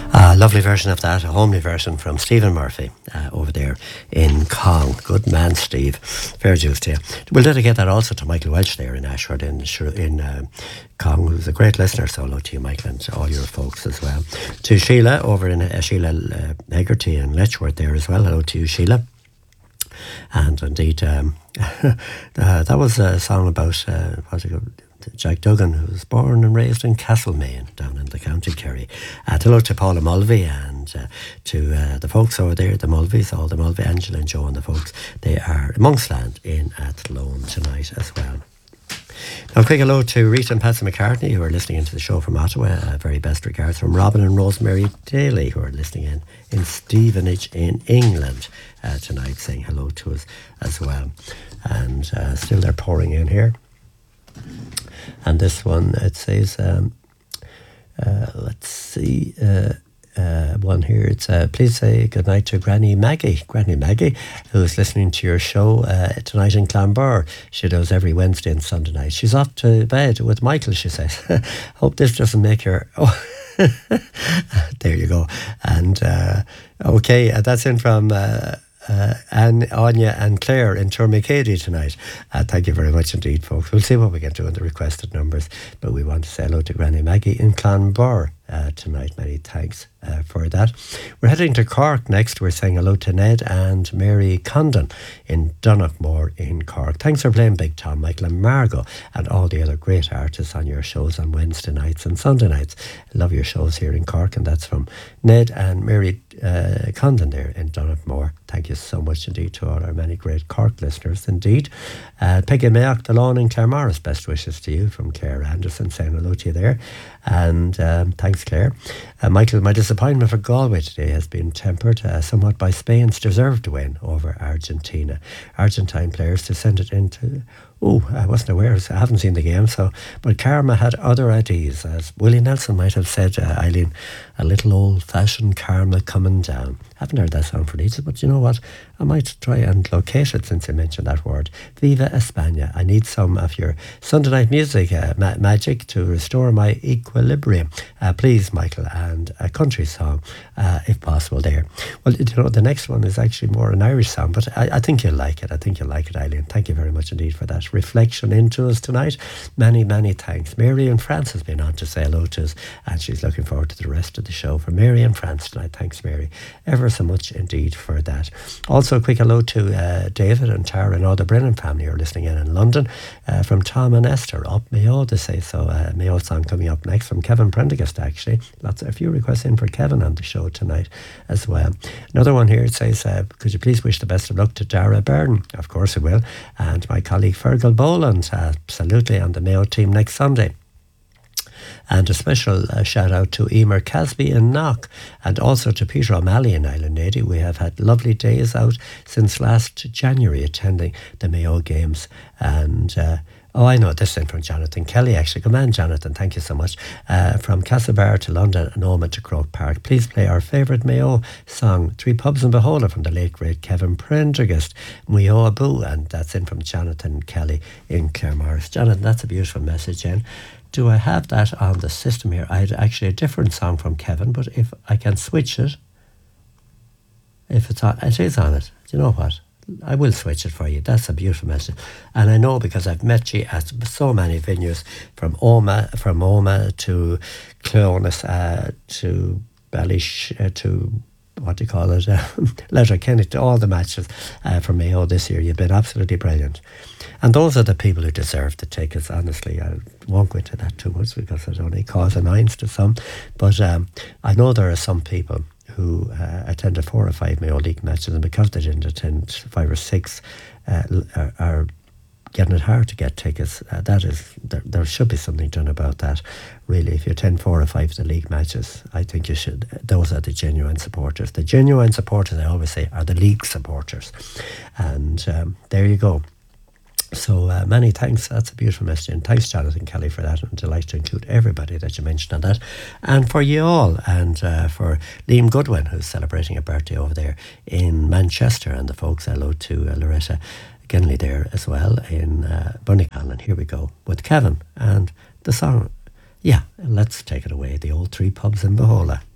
A lovely version of that, a homely version from Stephen Murphy over there in Cong. Good man, Steve. Fair dues to you. We'll dedicate that also to Michael Welch there in Ashford in Cong, who's a great listener. So hello to you, Michael, and to all your folks as well. To Sheila over in Sheila Hegarty in Letchworth there as well. Hello to you, Sheila. And indeed, that was a song about Jack Duggan, who was born and raised in Castlemaine, down in the County Kerry. Hello to Paula Mulvey and to the folks over there, the Mulveys, all the Mulvey, Angela and Joe and the folks. They are amongst land in Athlone tonight as well. Now, a quick hello to Rita and Patsy McCartney, who are listening into the show from Ottawa. Very best regards from Robin and Rosemary Daly, who are listening in Stevenage in England tonight, saying hello to us as well. And still they're pouring in here. And this one, it says, let's see, one here. It's please say good night to Granny Maggie, who's listening to your show tonight in Clonbur. She does every Wednesday and Sunday night. She's off to bed with Michael, she says. Hope this doesn't make her... Oh, there you go. And okay, that's in from... and Anya and Claire in Turmicady tonight. Thank you very much indeed, folks. We'll see what we can do in the requested numbers, but we want to say hello to Granny Maggie in Clonbur tonight. Many thanks for that. We're heading to Cork next. We're saying hello to Ned and Mary Condon in Donaghmore in Cork. Thanks for playing Big Tom, Michael and Margot and all the other great artists on your shows on Wednesday nights and Sunday nights. I love your shows here in Cork, and that's from Ned and Mary Condon there in Donaghmore. Thank you so much indeed to all our many great Cork listeners indeed. Peggy Mayock, the lawn in Claremorris, best wishes to you from Claire Anderson, saying hello to you there. And thanks, Claire. Michael, my disappointment for Galway today has been tempered somewhat by Spain's deserved win over Argentina. Argentine players to send it into... Oh, I wasn't aware. I haven't seen the game, but karma had other ideas, as Willie Nelson might have said, Eileen, a little old-fashioned karma coming down. Haven't heard that song for ages, but you know what? I might try and locate it since you mentioned that word. Viva España. I need some of your Sunday night music magic to restore my equilibrium. Please, Michael, and a country song, if possible there. Well, you know, the next one is actually more an Irish song, but I think you'll like it. I think you'll like it, Eileen. Thank you very much indeed for that reflection into us tonight. Many, many thanks. Mary in France has been on to say hello to us, and she's looking forward to the rest of the show. For Mary in France tonight, thanks, Mary, ever so much indeed for that. Also, a quick hello to David and Tara and all the Brennan family who are listening in London. From Tom and Esther, up Mayo, they say so. Mayo song coming up next from Kevin Prendergast, actually. A few requests in for Kevin on the show tonight as well. Another one here, it says, could you please wish the best of luck to Dara Byrne? Of course I will. And my colleague Fergal Boland, absolutely, on the Mayo team next Sunday. And a special shout out to Emer Casby in Knock, and also to Peter O'Malley in Island Nady. We have had lovely days out since last January attending the Mayo games. And I know this in from Jonathan Kelly, actually. Good man, Jonathan, thank you so much. From Castlebar to London and Omagh to Croke Park. Please play our favourite Mayo song, Three Pubs in Beholder, from the late great Kevin Prendergast, Muyo Abu, and that's in from Jonathan Kelly in Claremorris. Jonathan, that's a beautiful message, Jen. Do I have that on the system here? I had actually a different song from Kevin, but if I can switch it, if it's on, it is on it. Do you know what? I will switch it for you. That's a beautiful message. And I know because I've met you at so many venues, from Omagh to Clones, to Ballysh, to what do you call it, Letterkenny, to all the matches from Mayo this year. You've been absolutely brilliant. And those are the people who deserve the tickets, honestly. I won't go into that too much because it only cause annoyance to some. But I know there are some people who attended 4 or 5 Mayo League matches, and because they didn't attend 5 or 6, are getting it hard to get tickets. There should be something done about that, really. If you attend 4 or 5 of the league matches, I think you should. Those are the genuine supporters. The genuine supporters, I always say, are the league supporters. And there you go. So many thanks. That's a beautiful message, and thanks, Jonathan Kelly, for that. I'm delighted to include everybody that you mentioned on that, and for you all, and for Liam Goodwin, who's celebrating a birthday over there in Manchester, and the folks. Hello to Loretta Genley there as well in Bunnycon. And here we go with Kevin and the song. Yeah, let's take it away. The old Three Pubs in Beholder.